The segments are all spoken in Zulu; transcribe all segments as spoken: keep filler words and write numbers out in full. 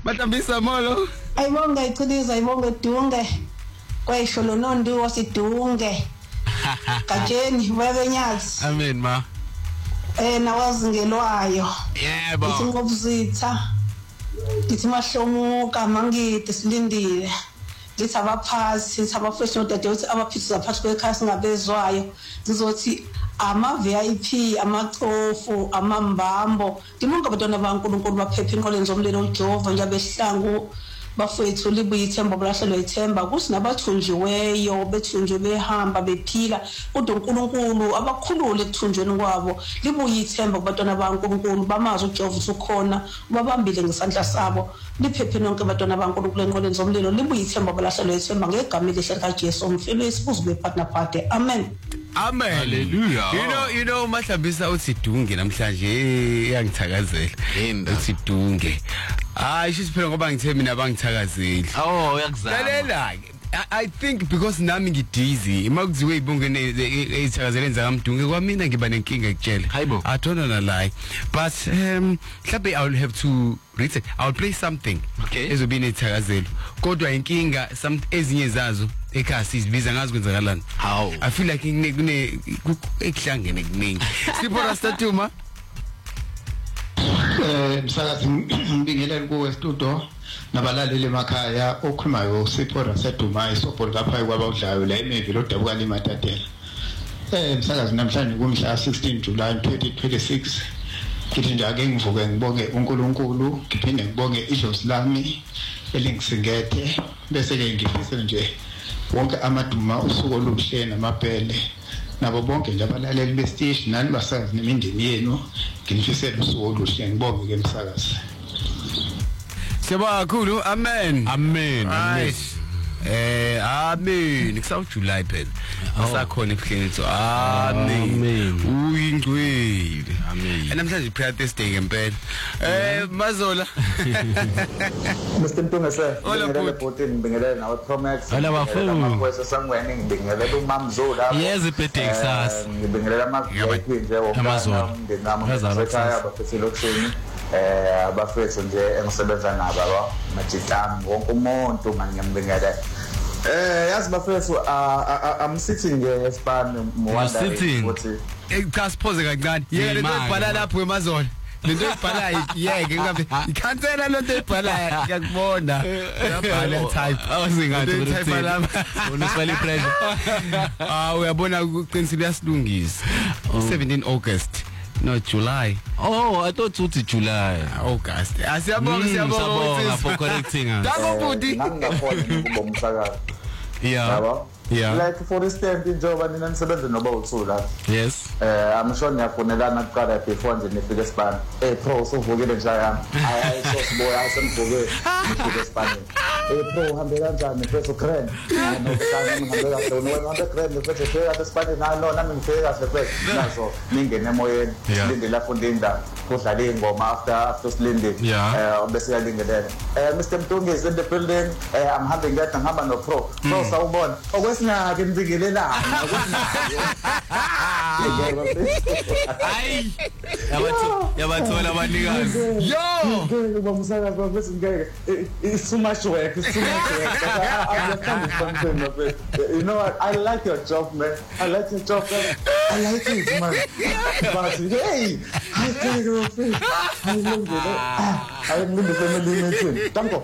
Mahlambisa molo. Ayibonga ichiliza ayibonga Dunge. Kwayisho lo nondo wasidunge. Kajeni babenyazi. Amen ma. Eh nawazingelwayo. Yebo. Ithi ngobuzitha. Ithi mahlomuka mangide silindile. Lithi abaphasi, lithi abafresh odade uthi abaphithisa phakathi kwekhaya singabezwayo. Zizothi ama V I P, amachofu, amambambo. Ndimonga abantwana baNkulunkulu baphephe inqoleni zomlilo uJehova nje abehlangu. Bafethu libuye ithemba bulahlelwe ithemba kuthi nabathunjiweyo bethunjwe behamba bephila kodwa uNkulunkulu abakhulule ekuthunjweni kwabo libuye ithemba kubantwana baNkulunkulu bamazi uJehova ukuthi ukhona ubabambile ngesandla sabo liphephe nonke abantwana baNkulunkulu enqoleni zomlilo libuye ithemba bulahlelwe ithemba ngegama elihle likaJesu umfilo wesibuzo bepartner party amen. Amen. Hallelujah. You know, you know, Mahlambisa uthi Dunge namhlanje iyangithakazela. Uthi Dunge. Ah, isiphela ngoba ngithe mina bangithakazeli. Oh, uyakuzama. Lalela. I think because nami ngidizzy imakuziwe ibungene ezithakazela enza kaMdunge kwamina ngiba nenkinga ekutshela. Hayibo. I don't know lie. But um mhlawumbe I will have to read I'll play something. Okay. Ezobe inethakazelo. Kodwa inkinga some ezinye zazo ekhaya sizibiza ngazi kwenzakalani. How? I feel like kune ekuhlangene kuningi. Sipho Rastatuma. Eh msakazi ngibingelela kuwe studio nabalaleli emakhaya okhulumayo Sipho Rastatuma isobholo lapha kwabawudlayo la eMeville odabuka limatatela. Eh msakazi namhlanje kumhla sixteen July twenty twenty-six kithi nje ake ngivuke ngibonge uNkulunkulu ngiphinde ngibonge idlozi lami elingisingethe bese ke ngifisela nje wonke amaduma usuku oluhle namabhele nabo bonke nje abalaleli bestage nani basazi nemindeni yenu ngifisela usuku oluhle ngibonge ke msakazi. Siyabonga kakhulu. Amen. Amen. Amen. Eh amen kusawu July phela asakhona ebuhleni amen uyingcwele amen namhlanje prayer Thursday ngempela eh Mazola Mister Mtunga sir ngibingelela botini ngibingelela nawe Promax ala bafuna amakwesa sangweni ngibingelela uMamzola yes ibirthday kusasa ngibingelela amakwesa nje Amazola nginami ekhaya abafethu lokushini eh abafethu nje engisebenza nabo aba majitami wonke umuntu ngiyambingelela. Eh yazi bafethu I'm sitting eSpan Mwanda ukuthi cha siphoze kancane yeke lento ebhala lapho eMazola lento ebhala yeke ngabe ikhansela lento ebhala ngiyakubona uyabhala type awazingathi ukuthi lapha uniswali pressure ah uyabona uqinisile yasilungisa seventeen August no July. Oh, I thought it's July. August. Asiyabonga siyabonga for correcting us. Dabo budi. Ngingafona ukuba umsakazi. Yeah. Yeah. Like for instance njengoba nina nisebenza noba uthula. Yes. Eh I'm sure niyafonelana kuqala before nje nifike eSpan. Eh pro sovukile nje yami. Hayi sosiboya asemvuke nifike eSpan. Eh pro hambe kanjani mfethu crane. No kana ngihambe kahle no wena crane mfethu fika eSpan na no nami ngifike kahle mfethu. Naso ningene emoyeni. Linde la fundinda kudlala ingoma after after silinde. Eh bese yalingelela. Eh Mister Mtungi is in the building. Eh I'm having that ngihamba no pro. Pro sawubona. Okwesingake nibingelelana Hayi yabathu yabathola abanikazi yo ngoba umsakazi bafethu ngeke it's too much work it's too much work I understand something of it. You know what? I like your job man I like your job man. I like it man but hey I can't go free I love it I love the family meeting tango.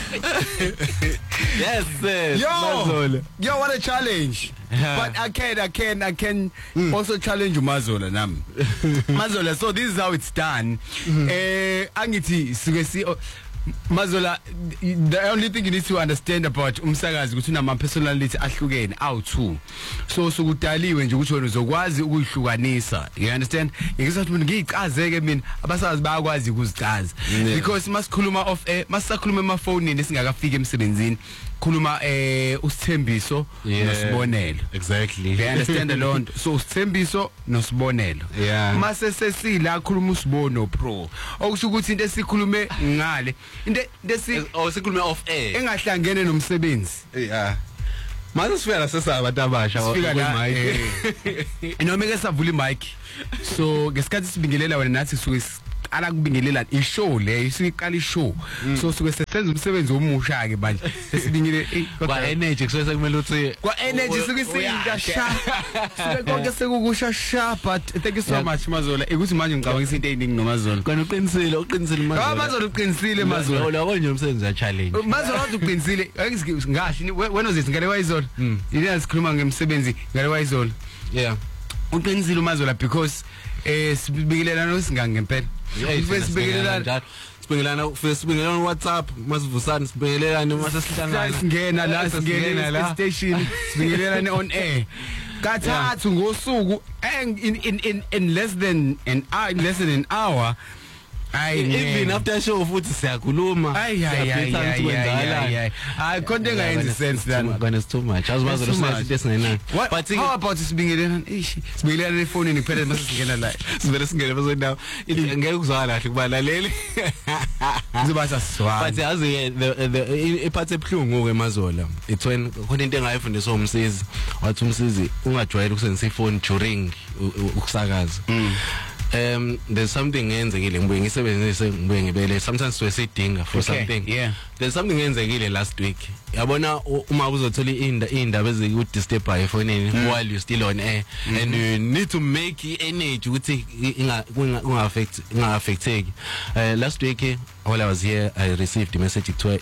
Yes sir. Yo yo what a challenge. But I can I can I can mm. also challenge Mazola nami. Mazola, so this is how it's done. Mm-hmm. Eh angithi sike si Mazola, the only thing you need to understand about umsakazi ukuthi unama personality ahlukene awu two. So sokudaliwe nje ukuthi wena uzokwazi ukuyihlukanisa. You understand? Ngisathi mina ngiyiqazeke mina abasazi bayakwazi ukuzicaza. Because masikhuluma off air, masisakhuluma emafonini singakafika emsebenzini. Khuluma eh usithembiso nosibonelo. Exactly. You understand the Lord? So usithembiso nosibonelo. Yeah. Mase sesila khuluma usibono pro. Okusho ukuthi into esikhulume ngale. Into desi oh sikhulume off air. Engahlangene nomsebenzi. Yeah. Manje sifika la sesabantu abasha mic. Noma ke savula imic. So ngesikhathi sibingelela wena nathi suke siqala kubingelela ishow le siqala ishow so suke sesenza umsebenzi omusha ke manje sesibingile kwa energy kusuke sekumele uthi kwa energy suke isinta sha suke konke sekukusha sha but thank you so much Mazola ukuthi manje ngicabanga into eyiningi noMazola kona uqinisile uqinisile Mazola ha Mazola uqinisile Mazola uyabona nje umsebenzi ya challenge Mazola wathi uqinisile ngasho wena uzithi ngale wayizona yini sikhuluma ngemsebenzi ngale wayizona yeah uqinisile uMazola because eh sibingelelana nosinga ngempela sibingelelana sibingelelana sibingelelana WhatsApp masivusana sibingelelana mase sihlangana singena la singena la station sibingelelana on air kathathu ngosuku in in in in less than an hour less than an hour I even after show futhi siyakhuluma ay ay ay ay konke engayenzi sense lana gonna too much azimazo lesithi esingenani but how about sibingelelana ish sibingelelana efonini kuphela mase singena la sivele singene bese ndawo ngeke kuzwakala kahle kubalaleli ngizobasa siswana but yazi the iphathi ebhlungu ke Mazola it's when khona into engayifundiswa umsizi wathi umsizi ungajwayele ukusebenzisa ifone during ukusakaza um there's something ngenzekile ngibuye ngisebenzise ngibuye ngibele sometimes we sidinga for okay, something yeah there's something ngenzekile last week yabona uma uzothola indaba eziku disturb by efonini while you still on air mm -hmm. and you need to make energy ukuthi inga unga affect inga affecteki uh, last week while I was here I received a message to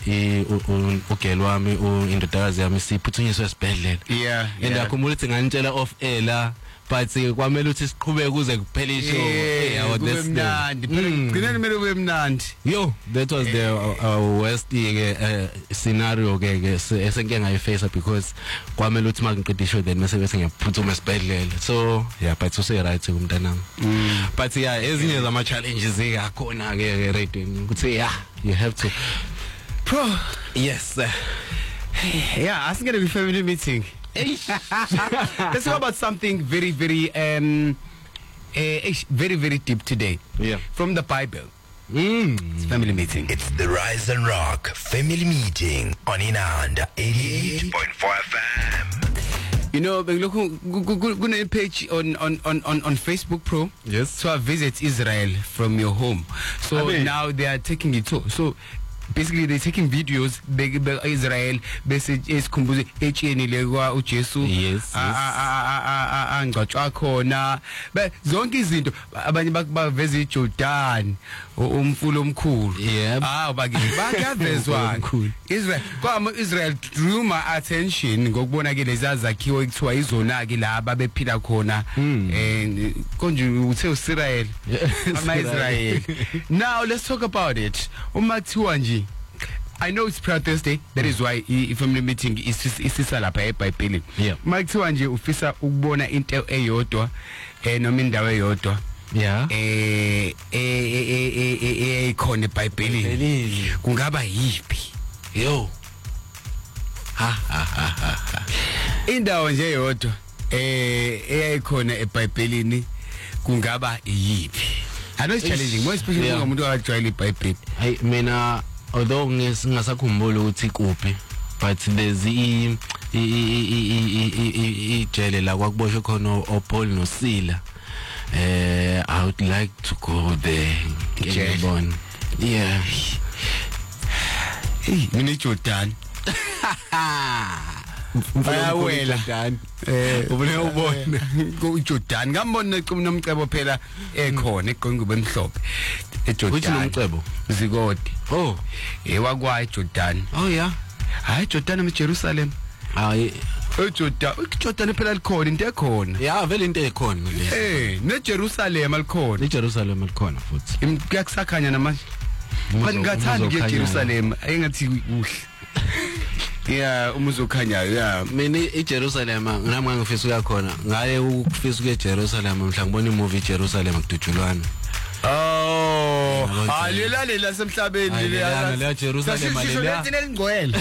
ugelo wami indodakazi yami siphuthunyiswe esibhedlela yeah and akhumbula ukuthi nganitshela off air la but kwamele uthi siqhubeke kuze kuphela ishow yeah this mnandi gcina nimele kube mnandi yo that was the uh, worst ke scenario ke esenke ngayiface because kwamele uthi makunqedisha ishow then mase bese ngiyaphuthuma esibhedlela so yeah but usay right kumntanami but yeah ezinye zama challenges iyakhona ke radio ukuthi yeah you have to pro yes yeah asingene ku family meeting let's talk about something very very um uh, very very deep today yeah from the Bible. Mm. It's family meeting. It's the Rise and Rock family meeting on Inanda eighty-eight point four F M. You know, look, go to a page on, on, on, on Facebook Pro. Yes. So I visit Israel from your home. So I mean, now they are taking it so so basically they're taking videos be Israel message esikhumbuze etshenile kwa uJesu yes angcwatshwa khona be zonke izinto abanye baveza iJordan umfulo omkhulu ah bakibakezwa Israel kwama Israel drew my attention ngokubona ke lezi zakhiwo ekuthiwa izona ke laba bephila khona and konje uthe uIsrael ama Israel. Now let's talk about it. Uma kuthiwa nje I know it's prayer Thursday, that is why I family meeting is isisa lapha eBhayibhelini. Uma kuthiwa nje ufisa ukubona into eyodwa eh noma indawo eyodwa yeah eh eh eh ikhona eBhayibhelini kungaba yipi yo ha ha ha indawo nje eyodwa eh eyayikhona eBhayibhelini kungaba yipi? I know it's challenging more especially ngomuntu akajwayele iBhayibheli. Hey mina although ngingasakhumbula ukuthi kuphi but there's i i jele la kwakuboshwe khona oPaul noSila eh I would like to go there ngiyabona yeah hey mina iJordan bayawela eh ubone ubona ku Jordan ngambona nomcebo phela ekhona egqongqobe emhlophe eJordan uthi nomcebo zikodi oh ewakwa eJordan oh yeah hayi Jordan eJerusalem hayi eJordan uJordan phela likhona into ekhona yeah vele into ekhona le eh neJerusalem alikhona eJerusalem alikhona futhi kuyakusakhanya namanje manje ngathanda ke eJerusalem engathi kuhle yeah umuzokhanya yeah mina eJerusalem nami ngangifisa ukuya khona ngaye ukufisa ukuya eJerusalem mhla ngibona imovie eJerusalem kudutshulwana oh alela lela semhlabeni le la Jerusalem lela lengcwele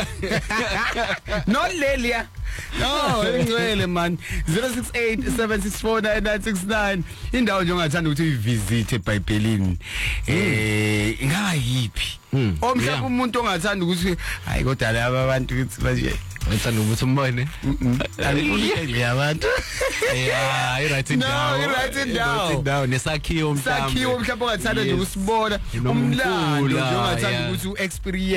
no lelia no lengcwele man zero six eight seven six four nine nine six nine indawo nje ongathanda ukuthi uyivisit eBhayibhelini eh ingaba yipi omhlawumbe umuntu ongathanda ukuthi hayi kodwa laba abantu ukuthi manje Ngithanda ukuthi umbone. Angifuni yabantu. Yeah, I write it No, down. you write it down. Write it down. Nesakhiwo mhlawumbe. Sakhiwo mhlawumbe ongathanda nje Yes. usibona Nomkhula, umlando nje ongathanda yeah. ukuthi u experience